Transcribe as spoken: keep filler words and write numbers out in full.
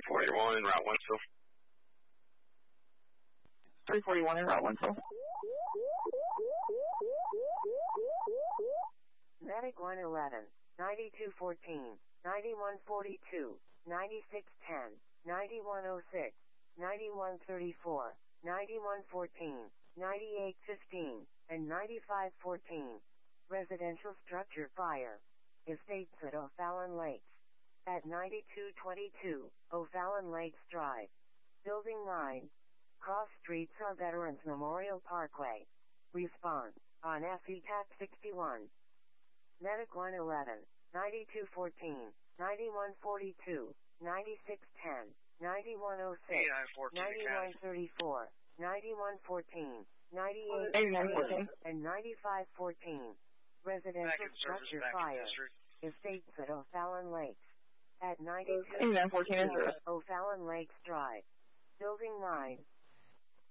forty-one, Route Wentzville. three forty-one in Route Wentzville. Medic one eleven, ninety-two fourteen, ninety-one forty-two, ninety-six ten, ninety-one oh six, ninety-one thirty-four, ninety-one fourteen, ninety-eight fifteen, and ninety-five fourteen. Residential structure fire. Estates at O'Fallon Lakes. At ninety-two twenty-two, O'Fallon Lakes Drive. Building nine. Cross streets are Veterans Memorial Parkway. Response on F E T A C sixty-one. Medic one eleven, ninety-two fourteen, ninety-one forty-two, ninety-six ten, ninety-one oh six, ninety-one thirty-four, ninety-one fourteen, ninety-eight fifteen, and ninety-five fourteen. Residential structure fire. Estates at O'Fallon Lakes. At ninety-two fourteen O'Fallon Lakes Drive. Building nine.